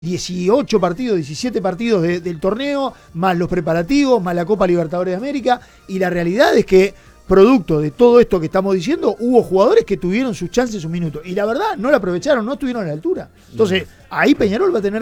18 partidos, 17 partidos del torneo, más los preparativos, más la Copa Libertadores de América, y la realidad es que, producto de todo esto que estamos diciendo, hubo jugadores que tuvieron sus chances, sus minutos, y la verdad no lo aprovecharon, no estuvieron a la altura. Entonces, ahí Peñarol va a tener